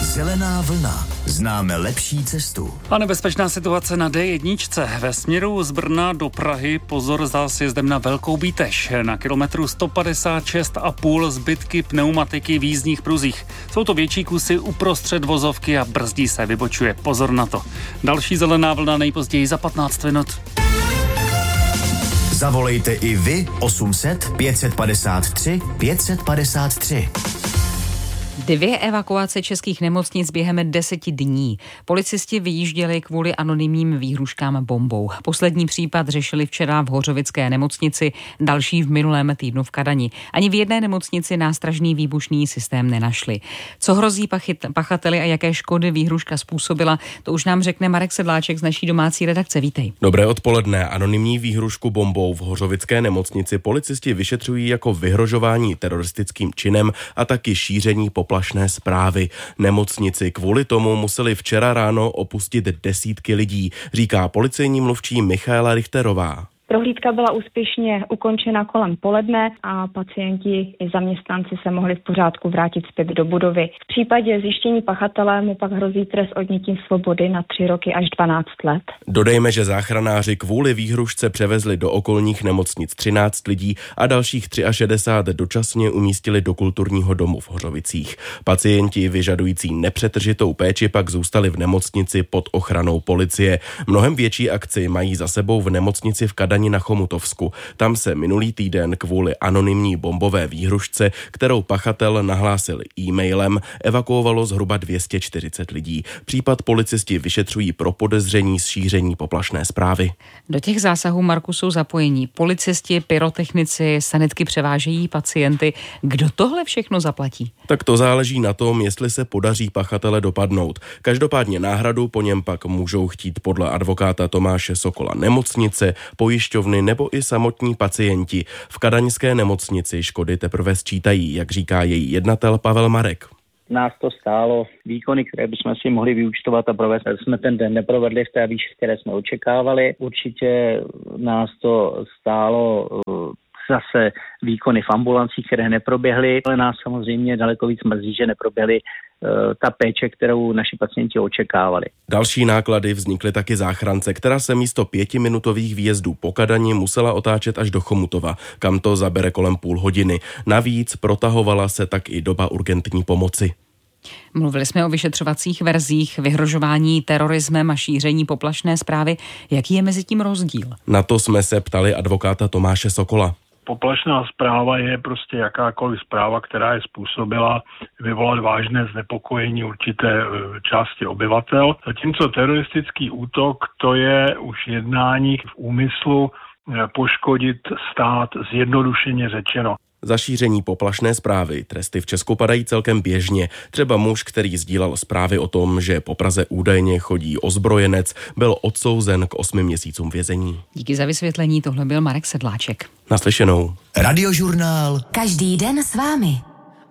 Zelená vlna. Známe lepší cestu. A nebezpečná situace na D1 ve směru z Brna do Prahy. Pozor za sjezdem na Velkou Bíteš. Na kilometru 156,5 zbytky pneumatiky v jízdních pruzích. Jsou to větší kusy uprostřed vozovky a brzdí se, vybočuje. Pozor na to. Další zelená vlna nejpozději za 15 minut. Zavolejte i vy 800 553 553. 2 evakuace českých nemocnic během 10 dní. Policisti vyjížděli kvůli anonymním výhruškám bombou. Poslední případ řešili včera v Hořovické nemocnici, další v minulém týdnu v Kadani. Ani v jedné nemocnici nástražný výbušný systém nenašli. Co hrozí pachateli a jaké škody výhruška způsobila, to už nám řekne Marek Sedláček z naší domácí redakce. Vítej. Dobré odpoledne. Anonymní výhrušku bombou v Hořovické nemocnici policisti vyšetřují jako vyhrožování teroristickým činem a taky šíření poplašné zprávy. Nemocnici kvůli tomu museli včera ráno opustit desítky lidí, říká policejní mluvčí Michaela Richterová. Prohlídka byla úspěšně ukončena kolem poledne a pacienti i zaměstnanci se mohli v pořádku vrátit zpět do budovy. V případě zjištění pachatele mu pak hrozí trest odnětí svobody na 3 roky až 12 let. Dodejme, že záchranáři kvůli výhrušce převezli do okolních nemocnic 13 lidí a dalších 63 dočasně umístili do kulturního domu v Hořovicích. Pacienti vyžadující nepřetržitou péči pak zůstali v nemocnici pod ochranou policie. Mnohem větší akci mají za sebou v nemocnici v Kadani na Chomutovsku. Tam se minulý týden kvůli anonymní bombové výhrušce, kterou pachatel nahlásil e-mailem, evakuovalo zhruba 240 lidí. Případ policisti vyšetřují pro podezření z šíření poplašné zprávy. Do těch zásahů, Marku, jsou zapojení policisti, pyrotechnici, sanitky převážejí pacienty. Kdo tohle všechno zaplatí? Tak to záleží na tom, jestli se podaří pachatele dopadnout. Každopádně náhradu po něm pak můžou chtít podle advokáta Tomáše Sokola nemocnice, pojišťovny nebo i samotní pacienti. V kadaňské nemocnici škody teprve sčítají, jak říká její jednatel Pavel Marek. Nás to stálo výkony, které bychom si mohli vyúčtovat a provést. Jsme ten den neprovedli v té výši, které jsme očekávali. Určitě nás to stálo zase výkony v ambulancích, které neproběhly, ale nás samozřejmě daleko víc mrzí, že neproběhly ta péče, kterou naši pacienti očekávali. Další náklady vznikly taky záchrance, která se místo 5minutových výjezdů po Kadani musela otáčet až do Chomutova, kam to zabere kolem půl hodiny. Navíc protahovala se tak i doba urgentní pomoci. Mluvili jsme o vyšetřovacích verzích, vyhrožování terorismem a šíření poplašné zprávy. Jaký je mezi tím rozdíl? Na to jsme se ptali advokáta Tomáše Sokola. Poplašná zpráva je prostě jakákoliv zpráva, která je způsobila vyvolat vážné znepokojení určité části obyvatel. Zatímco teroristický útok, to je už jednání v úmyslu poškodit stát, zjednodušeně řečeno. Za šíření poplašné zprávy tresty v Česku padají celkem běžně. Třeba muž, který sdílel zprávy o tom, že po Praze údajně chodí ozbrojenec, byl odsouzen k 8 měsícům vězení. Díky za vysvětlení, tohle byl Marek Sedláček. Naslyšenou. Radiožurnál. Každý den s vámi.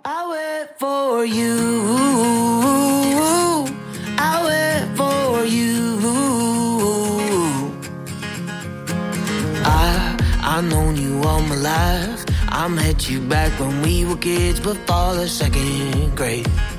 I known you all my life. I met you back when we were kids before the second grade.